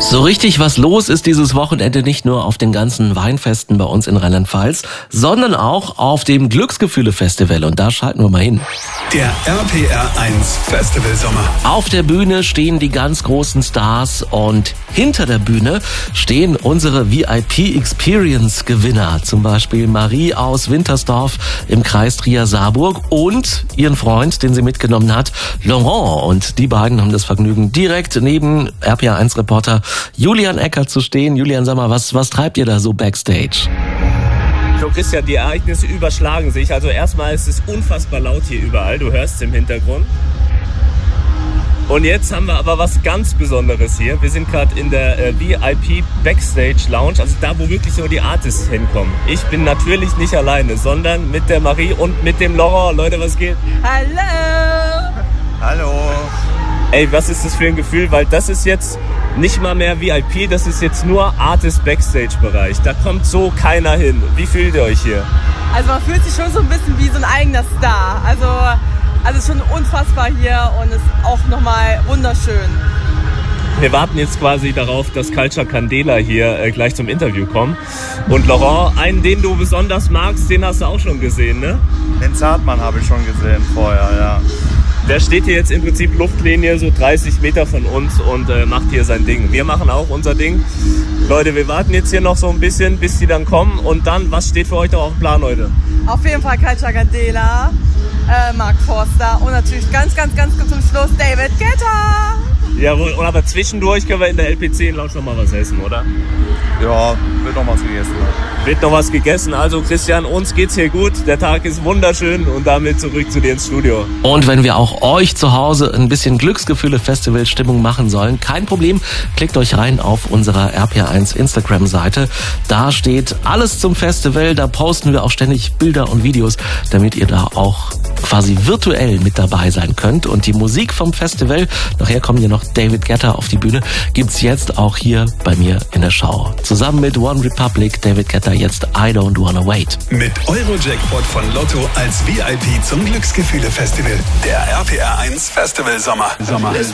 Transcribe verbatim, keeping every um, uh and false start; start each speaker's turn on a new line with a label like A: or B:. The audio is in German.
A: So richtig was los ist dieses Wochenende nicht nur auf den ganzen Weinfesten bei uns in Rheinland-Pfalz, sondern auch auf dem Glücksgefühle-Festival. Und da schalten wir mal hin.
B: Der R P R eins Festival Sommer.
A: Auf der Bühne stehen die ganz großen Stars und hinter der Bühne stehen unsere V I P-Experience-Gewinner. Zum Beispiel Marie aus Wintersdorf im Kreis Trier-Saarburg und ihren Freund, den sie mitgenommen hat, Laurent. Und die beiden haben das Vergnügen, direkt neben R P R eins Reporter Julian Eckert zu stehen. Julian, sag mal, was, was treibt ihr da so backstage?
C: So, Christian, die Ereignisse überschlagen sich. Also erstmal ist es unfassbar laut hier überall. Du hörst es im Hintergrund. Und jetzt haben wir aber was ganz Besonderes hier. Wir sind gerade in der äh, V I P Backstage Lounge, also da, wo wirklich nur die Artists hinkommen. Ich bin natürlich nicht alleine, sondern mit der Marie und mit dem Laurent. Leute, was geht?
D: Hallo!
C: Hallo! Ey, was ist das für ein Gefühl? Weil das ist jetzt nicht mal mehr V I P, das ist jetzt nur Artist-Backstage-Bereich. Da kommt so keiner hin. Wie fühlt ihr euch hier?
D: Also man fühlt sich schon so ein bisschen wie so ein eigener Star. Also, also es ist schon unfassbar hier und es ist auch nochmal wunderschön.
C: Wir warten jetzt quasi darauf, dass Culture Candela hier äh, gleich zum Interview kommt. Und Laurent, einen, den du besonders magst, den hast du auch schon gesehen, ne?
E: Den Zartmann habe ich schon gesehen vorher, ja.
C: Der steht hier jetzt im Prinzip Luftlinie so dreißig Meter von uns und äh, macht hier sein Ding. Wir machen auch unser Ding. Leute, wir warten jetzt hier noch so ein bisschen, bis die dann kommen. Und dann, was steht für euch da auf dem Plan heute?
D: Auf jeden Fall Culture Candela, äh, Mark Forster und natürlich ganz, ganz, ganz zum Schluss David Guetta.
C: Jawohl, und aber zwischendurch können wir in der L P C in Lounge noch mal was essen, oder?
E: Ja, wird noch was gegessen.
C: Wird noch was gegessen. Also Christian, uns geht's hier gut. Der Tag ist wunderschön und damit zurück zu dir ins Studio.
A: Und wenn wir auch euch zu Hause ein bisschen Glücksgefühle-Festival-Stimmung machen sollen, kein Problem, klickt euch rein auf unserer R P R eins Instagram-Seite. Da steht alles zum Festival, da posten wir auch ständig Bilder und Videos, damit ihr da auch quasi virtuell mit dabei sein könnt. Und die Musik vom Festival, nachher kommen hier noch David Guetta auf die Bühne, gibt's jetzt auch hier bei mir in der Show. Zusammen mit One Republic, David Guetta jetzt I Don't Wanna Wait.
B: Mit Euro-Jackpot von Lotto als V I P zum Glücksgefühle-Festival. Der R P R eins Festival Sommer. Sommer.